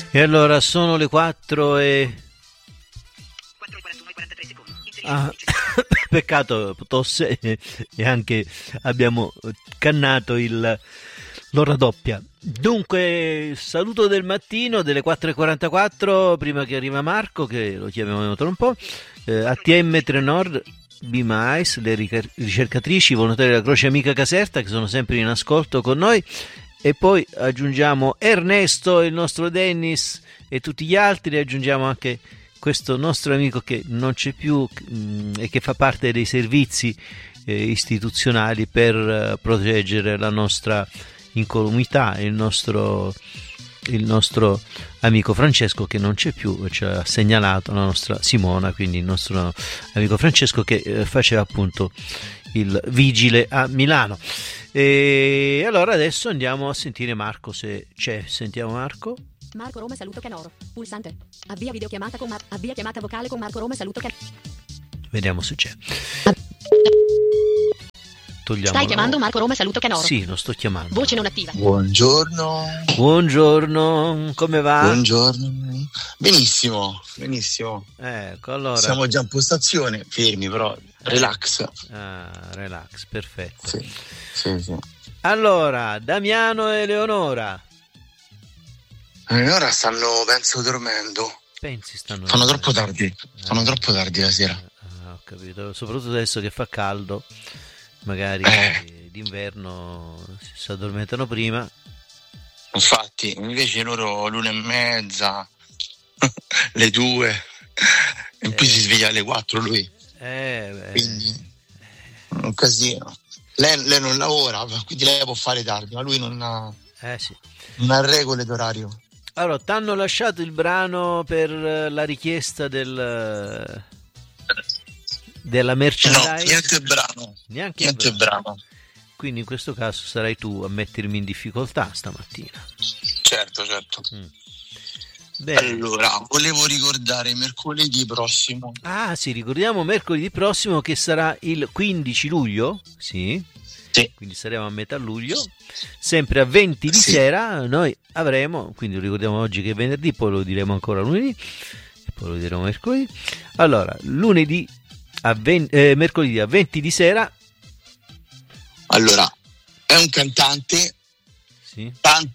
E allora sono le 4 e 4:41 e 43 secondi. ah, peccato, tosse e anche abbiamo cannato l'ora doppia. Dunque, saluto del mattino delle 4:44 prima che arriva Marco, che lo chiamiamo tra un po'. ATM Trenord, BMAIS, le ricercatrici volontari della Croce Amica Caserta che sono sempre in ascolto con noi. E poi aggiungiamo Ernesto, il nostro Dennis e tutti gli altri. Aggiungiamo anche questo nostro amico che non c'è più e che fa parte dei servizi istituzionali per proteggere la nostra incolumità, il nostro amico Francesco che non c'è più, ci ha segnalato la nostra Simona, quindi il nostro amico Francesco che faceva appunto il vigile a Milano. E allora adesso andiamo a sentire Marco, se c'è. Sentiamo Marco. Marco Roma, saluto Canoro. Pulsante. Avvia videochiamata con avvia chiamata vocale con Marco Roma, saluto Canoro. Vediamo se c'è. Togliamo. Stai chiamando Marco Roma, saluto Canoro? Sì, lo sto chiamando. Voce non attiva. Buongiorno. Buongiorno, come va? Buongiorno. Benissimo, benissimo. Ecco, allora. Siamo già in postazione, fermi però, relax. Relax, perfetto. Sì. Allora, Damiano e Leonora. Ora stanno, penso, dormendo. Pensi stanno Fanno troppo tardi. Fanno troppo tardi la sera. Ho capito. Soprattutto adesso che fa caldo, magari d'inverno si addormentano prima. Infatti, invece loro l'1:30, le 2, e poi si sveglia alle 4 lui. Quindi un casino. Lei non lavora, quindi lei può fare tardi, ma lui non ha regole d'orario. Allora, t'hanno lasciato il brano per la richiesta della merchandise? No, niente brano. Niente brano. Quindi in questo caso sarai tu a mettermi in difficoltà stamattina. Certo. Bene. Allora, volevo ricordare mercoledì prossimo. Ah sì, ricordiamo mercoledì prossimo che sarà il 15 luglio, sì. Quindi saremo a metà luglio, sempre a 20 di sera noi avremo, quindi lo ricordiamo oggi che è venerdì, poi lo diremo ancora lunedì e poi lo diremo mercoledì. Allora, mercoledì a 20 di sera. Allora, è un cantante. Sì.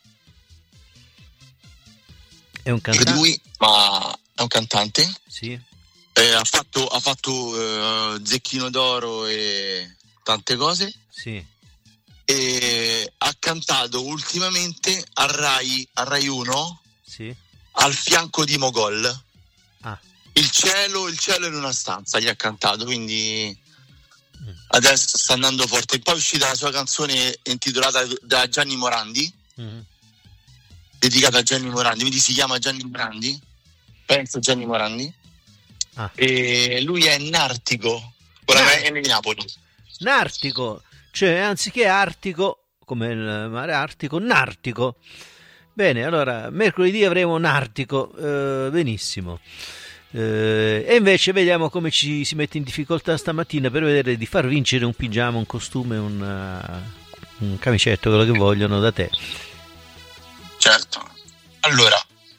È un cantante. Lui, ma è un cantante. Sì. Ha fatto Zecchino d'Oro e tante cose. Sì. E ha cantato ultimamente a Rai 1. Sì. Al fianco di Mogol. Il cielo in una stanza gli ha cantato, quindi adesso sta andando forte. Poi è uscita la sua canzone intitolata da Gianni Morandi, dedicata a Gianni Morandi, quindi si chiama Gianni Morandi, penso Gianni Morandi. E lui è nartico, con la N di Napoli. Nartico, cioè anziché artico come il mare Artico, nartico. Bene, allora mercoledì avremo nartico, benissimo. E invece vediamo come ci si mette in difficoltà stamattina per vedere di far vincere un pigiama, un costume, un camicetto, quello che vogliono da te. Certo. Allora,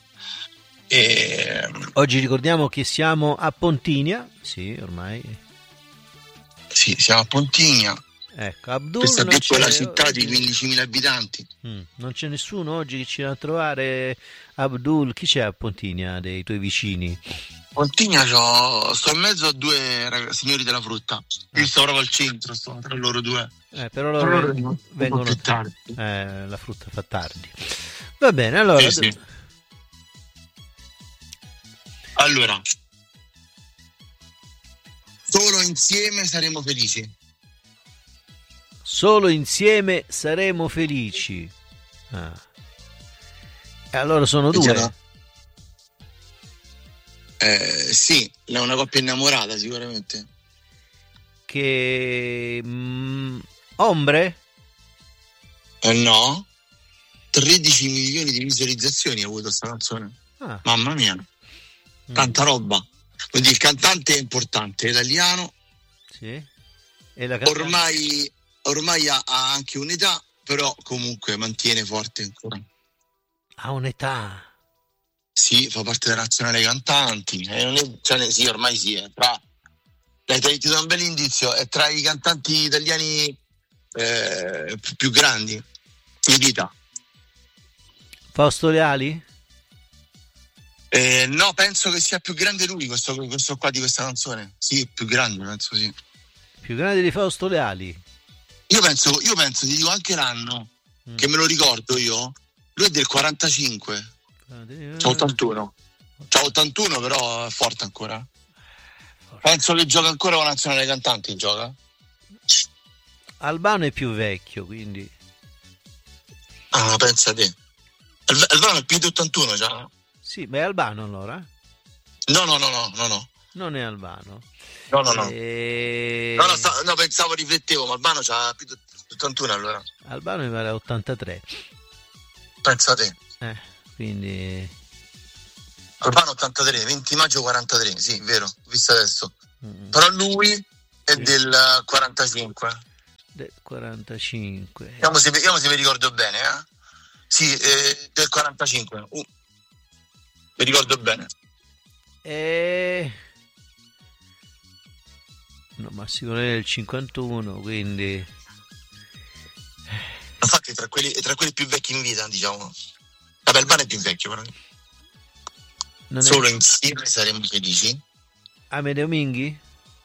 oggi ricordiamo che siamo a Pontinia. Sì, ormai. Sì, siamo a Pontinia. Ecco, Abdul, questa piccola città di 15.000 abitanti. Non c'è nessuno oggi che ci va a trovare. Abdul, chi c'è a Pontinia dei tuoi vicini? Pontinia sto in mezzo a due signori della frutta. Io sto proprio al centro, sto tra loro due. Però loro vengono più tardi. La frutta fa tardi. Va bene, allora. Sì. Allora, solo insieme saremo felici. Solo insieme saremo felici. E allora sono due. Sì, è una coppia innamorata sicuramente. Che ombre? No, 13 milioni di visualizzazioni ha avuto sta canzone. Mamma mia, tanta roba. Quindi il cantante è importante, è italiano. Sì. E la ormai ha anche un'età, però comunque mantiene forte ancora. Ha un'età. Sì, fa parte della nazionale dei cantanti. Non è, cioè, sì, ormai sì. Ti do un bel indizio, è tra i cantanti italiani più grandi in vita. Fausto Leali? No, penso che sia più grande lui, questo qua di questa canzone. Sì, più grande, penso sì. Più grande di Fausto Leali? Io penso, ti dico anche l'anno, che me lo ricordo io. Lui è del 45. C'ha 81. C'ha 81, però è forte ancora. Penso che gioca ancora con la nazionale dei cantanti, gioca. Albano è più vecchio, quindi. Ah, pensa te. Albano è più di 81 già. Sì, ma è Albano allora? No. Non è Albano. No. No, pensavo, riflettevo, ma Albano c'ha più di 81 allora. Albano mi pare 83. Pensa te. Quindi... Albano 83, 20 maggio 43, sì, vero, ho visto adesso. Però lui è del 45. Del 45. Vediamo se mi ricordo bene, Sì, del 45. Mi ricordo bene. No, Massimo Lele è del 51, quindi... Infatti tra quelli più vecchi in vita, diciamo. Vabbè, Albano è più vecchio, però. Solo insieme saremo felici. Amedeo Minghi?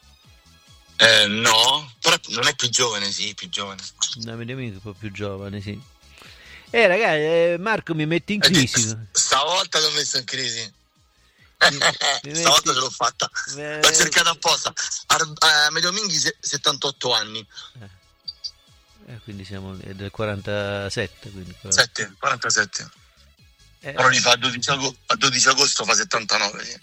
No, però non è più giovane, sì, più giovane. Amedeo Minghi è un po' più giovane, sì. Ragazzi, Marco mi metti in crisi. Stavolta l'ho messo in crisi. Stavolta ce l'ho fatta. L'ho cercata apposta. Amedeo Minghi 78 anni. Quindi siamo del 47. Quindi 47. Però li fa a 12 agosto fa 79. Sì.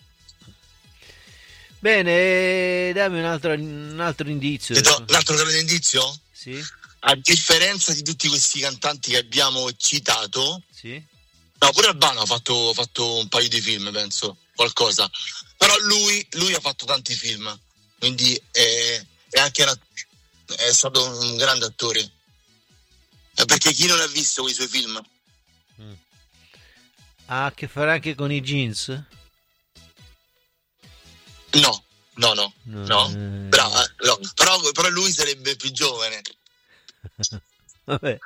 Bene, dammi un altro indizio. Ti do un altro grande indizio? Sì. A differenza di tutti questi cantanti che abbiamo citato, sì. No, pure Albano ha fatto un paio di film, penso, qualcosa. Però lui ha fatto tanti film, quindi è stato un grande attore. Perché chi non ha visto quei suoi film? Ha a che fare anche con i jeans? No. Brava, no. Però lui sarebbe più giovane. Vabbè.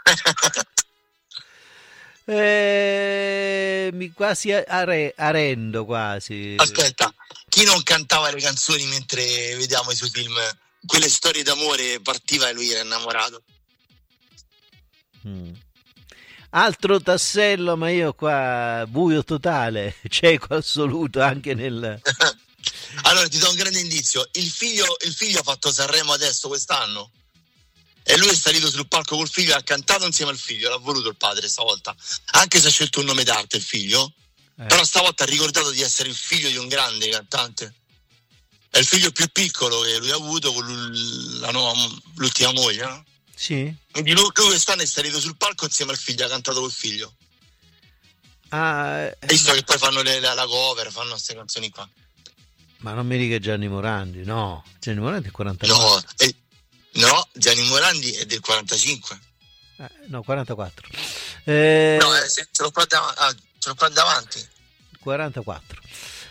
Mi quasi arendo quasi. Aspetta, chi non cantava le canzoni mentre vediamo i suoi film? Quelle storie d'amore, partiva e lui era innamorato. Altro tassello, ma io qua buio totale, cieco assoluto anche nel... Allora ti do un grande indizio, il figlio ha fatto Sanremo adesso quest'anno e lui è salito sul palco col figlio e ha cantato insieme al figlio, l'ha voluto il padre stavolta, anche se ha scelto un nome d'arte il figlio, però stavolta ha ricordato di essere il figlio di un grande cantante. È il figlio più piccolo che lui ha avuto con l'ultima moglie, no? Sì. Quindi lui quest'anno è salito sul palco insieme al figlio, ha cantato col figlio. Visto che poi fanno la cover, fanno queste canzoni qua. Ma non mi dica Gianni Morandi, no. Gianni Morandi è 44. No, Gianni Morandi è del 45. No, 44. Ce l'ho qua davanti. 44.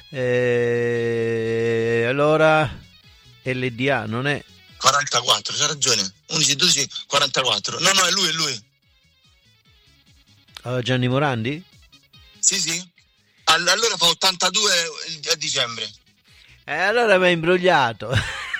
Allora LDA non è 44, c'ha ragione. 11, 12, 44. No, è lui. Gianni Morandi? Sì. Allora fa 82 a dicembre. Allora mi hai imbrogliato.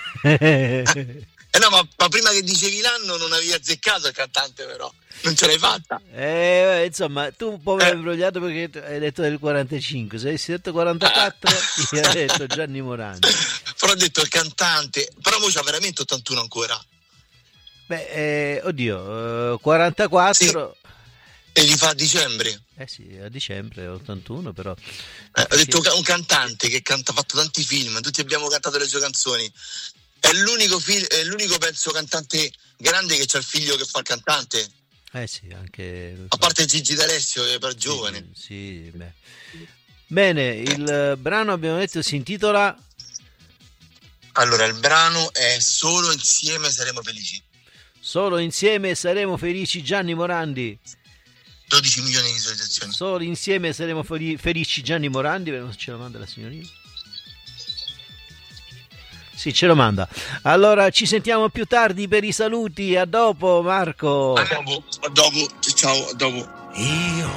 No, ma prima che dicevi l'anno non avevi azzeccato il cantante, però non ce l'hai fatta. Insomma, tu un po' mi hai imbrogliato perché hai detto del 45. Se avessi detto 44, io ho detto Gianni Morandi. Però ho detto il cantante, però mo c'ha veramente 81 ancora. Beh, oddio, 44. Sì. E li fa a dicembre. Sì, a dicembre 81 però. Ho detto un cantante che ha fatto tanti film, tutti abbiamo cantato le sue canzoni. È l'unico penso cantante grande che c'ha il figlio che fa il cantante. Sì, anche. A parte Gigi D'Alessio che è per giovane. Sì, beh. Bene, il brano abbiamo detto si intitola. Allora, il brano è Solo insieme saremo felici. Solo insieme saremo felici, Gianni Morandi. 12 milioni di visualizzazioni. Solo insieme saremo felici. Gianni Morandi, vediamo se ce lo manda la signorina. Sì, ce lo manda. Allora ci sentiamo più tardi per i saluti. A dopo, Marco. A dopo. Ciao, a dopo. Io